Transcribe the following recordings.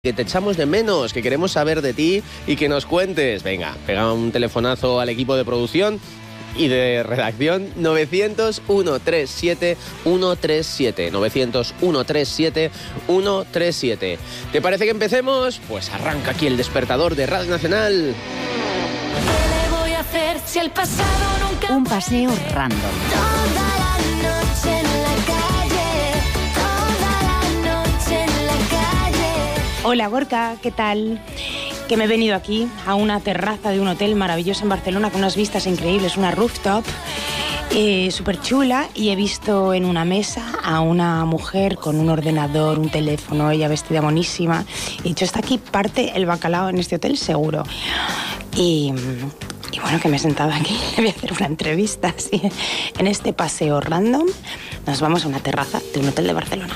Que te echamos de menos, que queremos saber de ti y que nos cuentes. Venga, pega un telefonazo al equipo de producción y de redacción 900-137-137. 900-137-137. ¿Te parece que empecemos? Pues arranca aquí el despertador de Radio Nacional. ¿Qué le voy a hacer si el pasado nunca... Un paseo random. Toda la noche en la calle, toda la noche en la calle. Hola Gorka, ¿qué tal? Que me he venido aquí a una terraza de un hotel maravilloso en Barcelona con unas vistas increíbles, una rooftop súper chula, y he visto en una mesa a una mujer con un ordenador, un teléfono, ella vestida monísima. He dicho, está aquí parte el bacalao en este hotel seguro. Y bueno, que me he sentado aquí, le voy a hacer una entrevista así. En este paseo random nos vamos a una terraza de un hotel de Barcelona.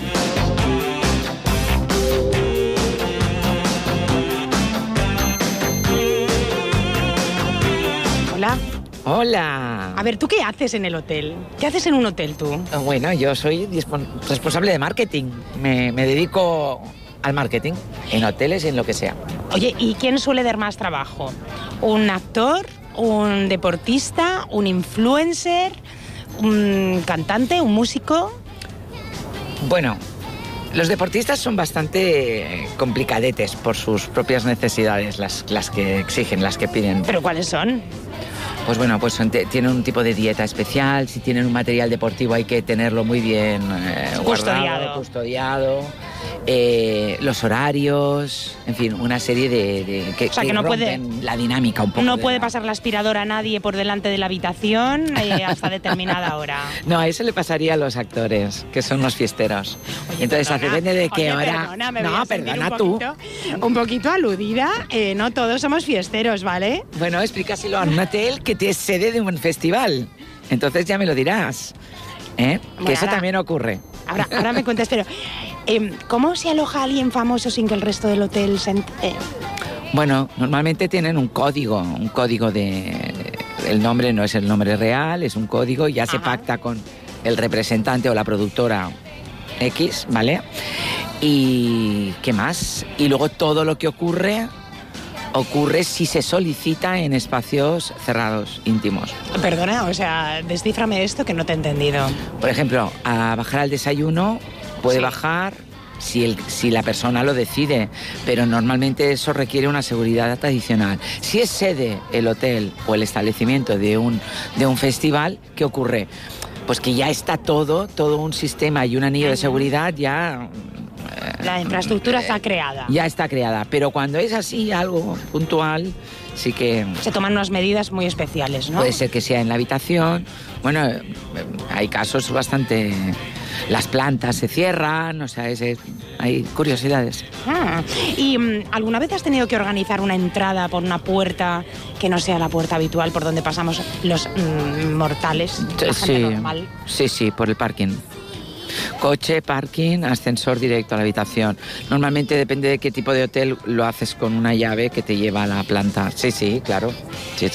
Hola. Hola. A ver, ¿tú qué haces en el hotel? ¿Qué haces en un hotel tú? Bueno, yo soy responsable de marketing. Me dedico al marketing, en hoteles y en lo que sea. Oye, ¿y quién suele dar más trabajo? ¿Un actor? ¿Un deportista? ¿Un influencer? ¿Un cantante? ¿Un músico? Bueno, los deportistas son bastante complicadetes por sus propias necesidades, las que exigen, las que piden. ¿Pero cuáles son? Pues bueno, pues tienen un tipo de dieta especial, si tienen un material deportivo hay que tenerlo muy bien guardado, custodiado. Los horarios, en fin, una serie de que, o sea, que no rompen la dinámica un poco. No puede pasar la aspiradora a nadie por delante de la habitación hasta determinada hora. No, eso le pasaría a los actores, que son los fiesteros. Oye, entonces, depende de qué hora. Perdona tú. Un poquito aludida. No todos somos fiesteros, ¿vale? Bueno, explícaselo a un hotel que es sede de un festival. Entonces ya me lo dirás. Bueno, que eso también ocurre. Ahora me cuentas, pero ¿cómo se aloja alguien famoso sin que el resto del hotel se entere? Bueno, normalmente tienen un código de... El nombre no es el nombre real, es un código, ya se pacta con el representante o la productora X, ¿vale? Y ¿qué más? Y luego todo lo que ocurre si se solicita en espacios cerrados, íntimos. Perdona, o sea, descíframe esto que no te he entendido. Por ejemplo, a bajar al desayuno puede bajar si la persona lo decide, pero normalmente eso requiere una seguridad adicional. Si es sede el hotel o el establecimiento de un festival, ¿qué ocurre? Pues que ya está todo un sistema y un anillo de seguridad ya... La infraestructura está creada. Ya está creada, pero cuando es así, algo puntual, sí que... Se toman unas medidas muy especiales, ¿no? Puede ser que sea en la habitación. Bueno, hay casos bastante... Las plantas se cierran, o sea, hay curiosidades. ¿Y alguna vez has tenido que organizar una entrada por una puerta que no sea la puerta habitual por donde pasamos los mortales, la gente normal? Sí, por el parking. Coche, parking, ascensor directo a la habitación. Normalmente depende de qué tipo de hotel lo haces con una llave que te lleva a la planta. Sí, claro. Sí.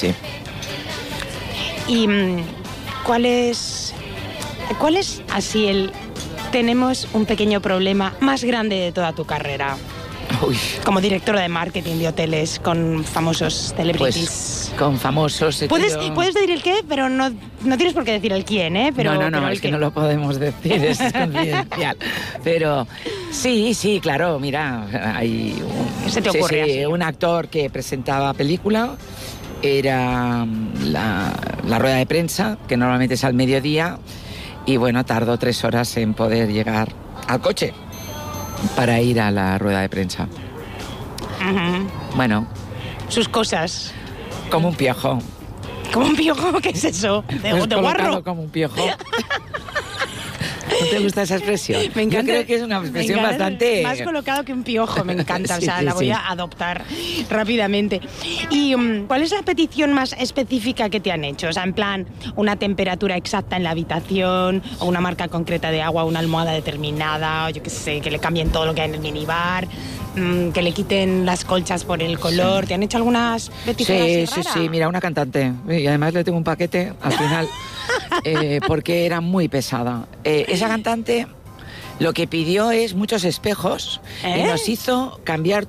¿Y cuál es así tenemos un pequeño problema más grande de toda tu carrera? Uy. Como directora de marketing de hoteles con famosos celebrities. Pues con famosos... Puedes decir el qué, pero no tienes por qué decir el quién, ¿eh? Pero es que no lo podemos decir, es confidencial. Pero sí, claro, mira, hay ¿Se te ocurre así? Un actor que presentaba película, era la rueda de prensa, que normalmente es al mediodía, y bueno, tardó 3 horas en poder llegar al coche para ir a la rueda de prensa. Bueno. Sus cosas. Como un piojo. ¿Como un piojo? ¿Qué es eso? ¿De guarro? Como un piojo. ¿No te gusta esa expresión? Me encanta. Yo creo que es una expresión bastante... Más colocado que un piojo, me encanta. Sí, o sea, la voy a adoptar rápidamente. ¿Y cuál es la petición más específica que te han hecho? O sea, en plan, una temperatura exacta en la habitación, o una marca concreta de agua, una almohada determinada, o yo qué sé, que le cambien todo lo que hay en el minibar, que le quiten las colchas por el color. ¿Te han hecho algunas peticiones así raras? Sí, mira, una cantante. Y además le tengo un paquete al final. Porque era muy pesada. Esa cantante Lo que pidió es muchos espejos y ¿Eh? nos hizo cambiar